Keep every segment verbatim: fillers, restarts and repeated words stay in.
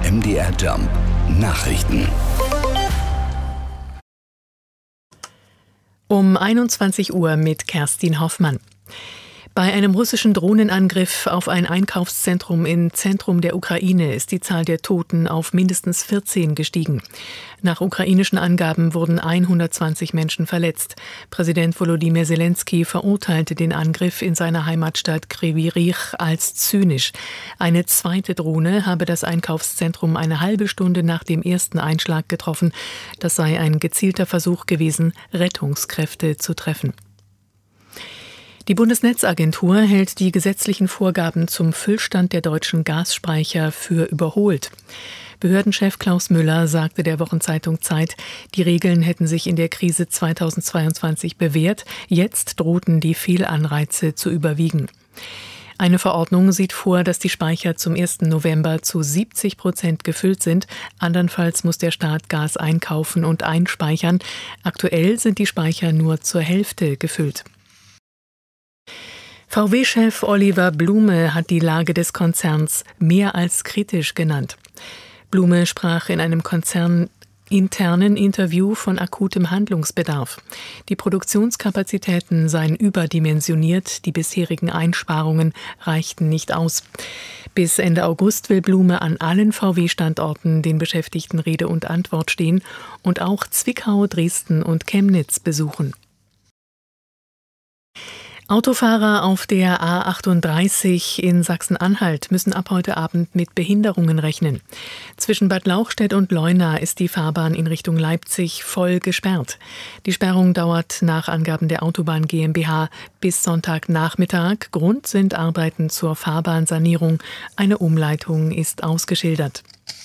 M D R Jump Nachrichten. Um einundzwanzig Uhr mit Kerstin Hoffmann. Bei einem russischen Drohnenangriff auf ein Einkaufszentrum im Zentrum der Ukraine ist die Zahl der Toten auf mindestens vierzehn gestiegen. Nach ukrainischen Angaben wurden hundertzwanzig Menschen verletzt. Präsident Volodymyr Zelensky verurteilte den Angriff in seiner Heimatstadt Kryvyi Rih als zynisch. Eine zweite Drohne habe das Einkaufszentrum eine halbe Stunde nach dem ersten Einschlag getroffen. Das sei ein gezielter Versuch gewesen, Rettungskräfte zu treffen. Die Bundesnetzagentur hält die gesetzlichen Vorgaben zum Füllstand der deutschen Gasspeicher für überholt. Behördenchef Klaus Müller sagte der Wochenzeitung Zeit, die Regeln hätten sich in der Krise zweitausendzweiundzwanzig bewährt, jetzt drohten die Fehlanreize zu überwiegen. Eine Verordnung sieht vor, dass die Speicher zum ersten November zu siebzig Prozent gefüllt sind. Andernfalls muss der Staat Gas einkaufen und einspeichern. Aktuell sind die Speicher nur zur Hälfte gefüllt. V W-Chef Oliver Blume hat die Lage des Konzerns mehr als kritisch genannt. Blume sprach in einem konzerninternen Interview von akutem Handlungsbedarf. Die Produktionskapazitäten seien überdimensioniert, die bisherigen Einsparungen reichten nicht aus. Bis Ende August will Blume an allen V W-Standorten den Beschäftigten Rede und Antwort stehen und auch Zwickau, Dresden und Chemnitz besuchen. Autofahrer auf der A achtunddreißig in Sachsen-Anhalt müssen ab heute Abend mit Behinderungen rechnen. Zwischen Bad Lauchstädt und Leuna ist die Fahrbahn in Richtung Leipzig voll gesperrt. Die Sperrung dauert nach Angaben der Autobahn GmbH bis Sonntagnachmittag. Grund sind Arbeiten zur Fahrbahnsanierung. Eine Umleitung ist ausgeschildert.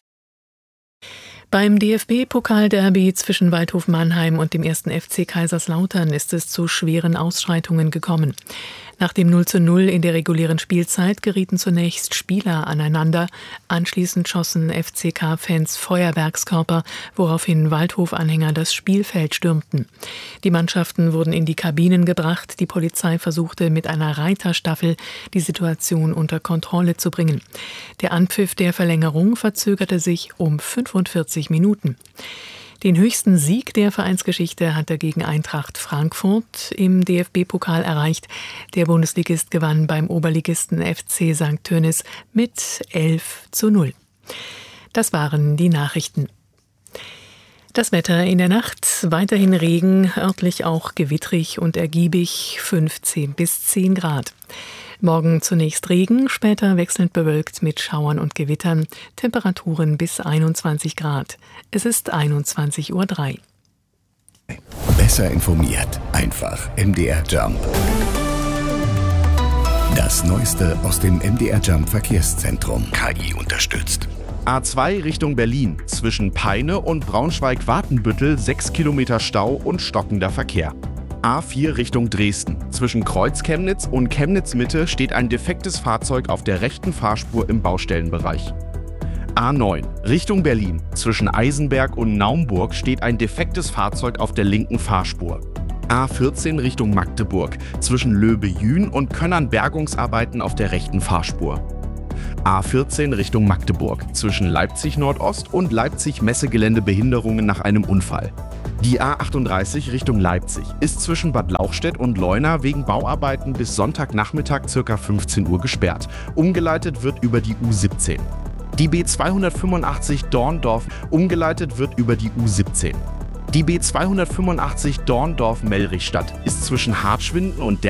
Beim D F B-Pokalderby zwischen Waldhof Mannheim und dem ersten F C Kaiserslautern ist es zu schweren Ausschreitungen gekommen. Nach dem null zu null in der regulären Spielzeit gerieten zunächst Spieler aneinander. Anschließend schossen F C K-Fans Feuerwerkskörper, woraufhin Waldhof-Anhänger das Spielfeld stürmten. Die Mannschaften wurden in die Kabinen gebracht. Die Polizei versuchte mit einer Reiterstaffel die Situation unter Kontrolle zu bringen. Der Anpfiff der Verlängerung verzögerte sich um fünfundvierzig Minuten. Den höchsten Sieg der Vereinsgeschichte hat dagegen Eintracht Frankfurt im D F B-Pokal erreicht. Der Bundesligist gewann beim Oberligisten F C Sankt Tönnis mit elf zu null. Das waren die Nachrichten. Das Wetter in der Nacht, weiterhin Regen, örtlich auch gewittrig und ergiebig, fünfzehn bis zehn Grad. Morgen zunächst Regen, später wechselnd bewölkt mit Schauern und Gewittern, Temperaturen bis einundzwanzig Grad. Es ist einundzwanzig Uhr drei. Besser informiert, einfach M D R Jump. Das Neueste aus dem M D R Jump Verkehrszentrum, K I unterstützt. A zwei Richtung Berlin, zwischen Peine und Braunschweig-Watenbüttel sechs Kilometer Stau und stockender Verkehr. A vier Richtung Dresden. Zwischen Kreuz-Chemnitz und Chemnitz-Mitte steht ein defektes Fahrzeug auf der rechten Fahrspur im Baustellenbereich. A neun Richtung Berlin. Zwischen Eisenberg und Naumburg steht ein defektes Fahrzeug auf der linken Fahrspur. A vierzehn Richtung Magdeburg. Zwischen Löbe-Jühn und Könnern Bergungsarbeiten auf der rechten Fahrspur. A vierzehn Richtung Magdeburg. Zwischen Leipzig Nordost und Leipzig Messegelände Behinderungen nach einem Unfall. Die A achtunddreißig Richtung Leipzig ist zwischen Bad Lauchstädt und Leuna wegen Bauarbeiten bis Sonntagnachmittag ca. fünfzehn Uhr gesperrt. Umgeleitet wird über die U siebzehn. Die B zweihundertfünfundachtzig Dorndorf umgeleitet wird über die U siebzehn. Die B zweihundertfünfundachtzig Dorndorf-Mellrichstadt ist zwischen Hartschwinden und